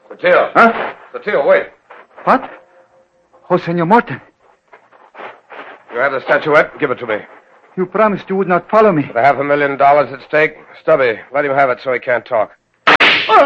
Sotillo. Huh? Sotillo, wait. What? Oh, Senor Morton. You have the statuette? Give it to me. You promised you would not follow me. With $500,000 at stake, Stubby, let him have it so he can't talk.